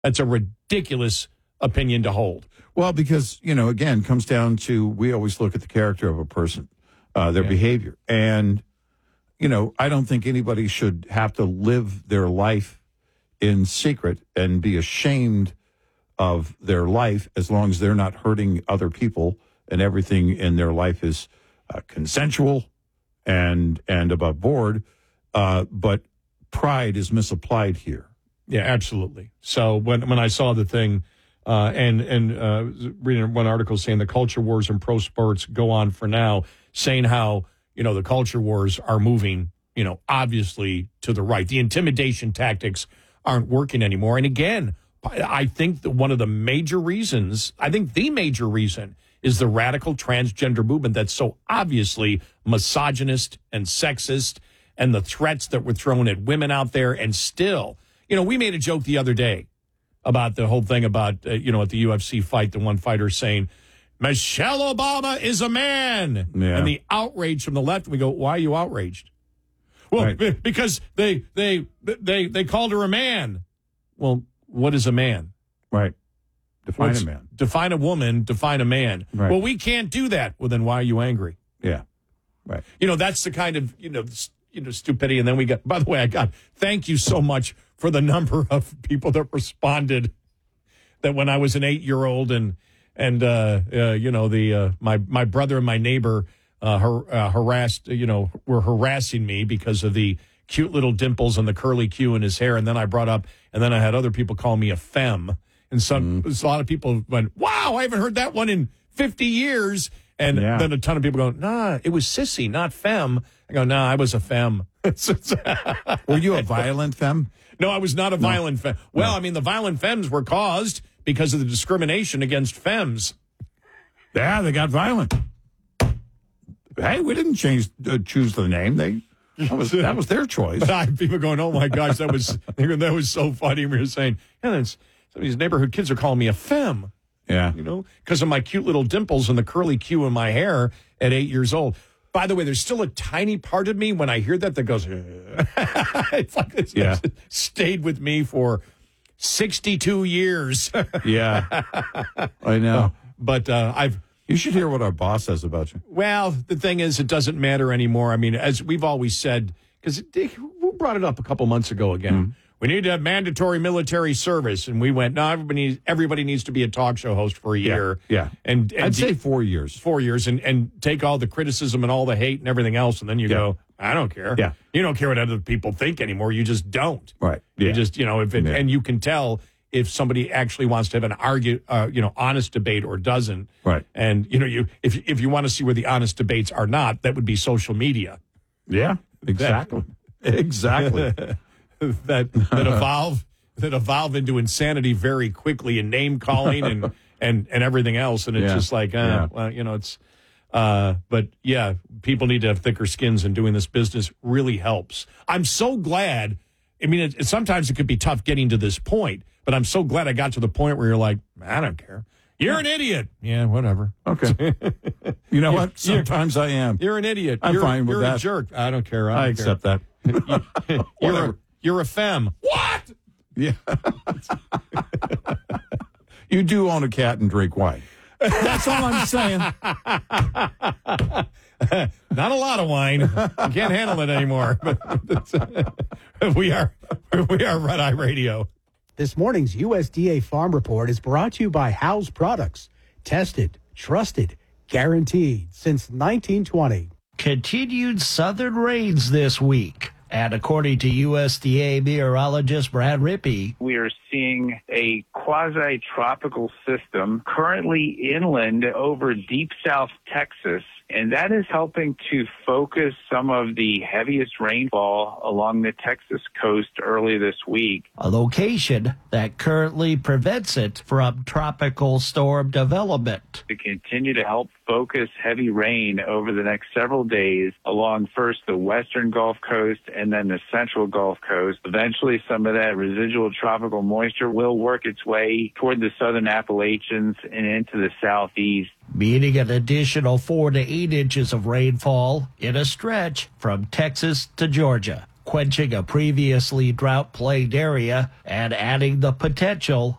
That's a ridiculous opinion to hold. Well, because, again, comes down to we always look at the character of a person, their behavior. And, I don't think anybody should have to live their life in secret and be ashamed of their life as long as they're not hurting other people and everything in their life is consensual and above board. But pride is misapplied here. Yeah, absolutely. So when I saw the thing and reading one article saying the culture wars and pro sports go on for now, saying how, the culture wars are moving, obviously to the right. The intimidation tactics aren't working anymore. And again, I think that one of the major reasons, the major reason is the radical transgender movement that's so obviously misogynist and sexist, and the threats that were thrown at women out there. And still, we made a joke the other day about the whole thing about, at the UFC fight, the one fighter saying, Michelle Obama is a man. Yeah. And the outrage from the left, we go, why are you outraged? Well, Right. Because they called her a man. Well, what is a man? Right. Define a man. Define a woman, define a man. Right. Well, we can't do that. Well, then why are you angry? Yeah. Right. That's the kind of, stupidity. And then we got, by the way, thank you so much for the number of people that responded that when I was an 8-year-old and my brother and my neighbor were harassing me because of the cute little dimples and the curly Q in his hair. And then I had other people call me a femme. And a lot of people went, wow, I haven't heard that one in 50 years. And then a ton of people go, nah, it was sissy, not femme. I go, nah, I was a femme. Were you a violent femme? No, I was not a violent femme. Well, the violent femmes were caused because of the discrimination against femmes. Yeah, they got violent. Hey, we didn't choose the name. That was their choice. But people going, oh my gosh, that was so funny. We were saying, some of these neighborhood kids are calling me a femme. Yeah. Because of my cute little dimples and the curly Q in my hair at 8 years old. By the way, there's still a tiny part of me when I hear that goes, it's like it's stayed with me for 62 years. Yeah. I know. But you should hear what our boss says about you. Well, the thing is, it doesn't matter anymore. As we've always said, because who brought it up a couple months ago again? Mm-hmm. We need to have mandatory military service. And we went, no, everybody needs to be a talk show host for a year. Yeah. And I'd say 4 years. 4 years and take all the criticism and all the hate and everything else. And then you go, I don't care. Yeah. You don't care what other people think anymore. You just don't. Right. You just, and you can tell if somebody actually wants to have an honest debate or doesn't. Right. And, if you want to see where the honest debates are not, that would be social media. Yeah, exactly. Exactly. that evolve into insanity very quickly, and name calling and everything else, and it's just like it's but yeah, people need to have thicker skins, and doing this business really helps. I'm so glad. Sometimes it could be tough getting to this point, but I'm so glad I got to the point where you're like, I don't care. You're an idiot. Yeah, whatever. Okay. You know what? Sometimes I am. You're an idiot. I'm fine with that. You're a jerk. I don't care. I accept that. You're a femme. What? Yeah. You do own a cat and drink wine. That's all I'm saying. Not a lot of wine. I can't handle it anymore. But we are Red Eye Radio. This morning's USDA Farm Report is brought to you by House Products. Tested, trusted, guaranteed since 1920. Continued southern rains this week. And according to USDA meteorologist Brad Rippey, we are seeing a quasi-tropical system currently inland over deep South Texas, and that is helping to focus some of the heaviest rainfall along the Texas coast early this week. A location that currently prevents it from tropical storm development. To continue to help focus heavy rain over the next several days along first the western Gulf Coast and then the central Gulf Coast. Eventually, some of that residual tropical moisture will work its way toward the southern Appalachians and into the southeast. Meaning an additional 4 to 8 inches of rainfall in a stretch from Texas to Georgia. quenching a previously drought-plagued area and adding the potential